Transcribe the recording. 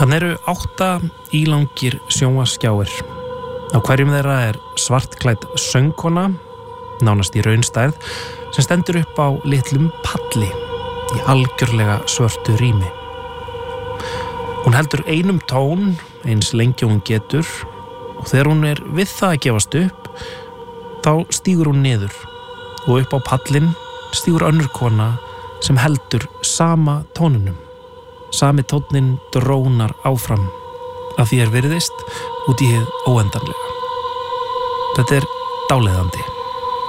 Hann eru 8 ílangir sjónvarpsskjáir. Á hverjum þeirra svartklædd söngkona, nánast í raunstærð, sem stendur upp á litlum palli í algjörlega svörtu rými. Hún heldur einum tón eins lengi og hún getur og þegar hún við það að gefast upp, þá stígur hún niður og upp á pallinn stígur önnur kona sem heldur sama tóninum. Sami tónninn drónar áfram að því virðist út í hið óendanlega. Þetta dáleiðandi.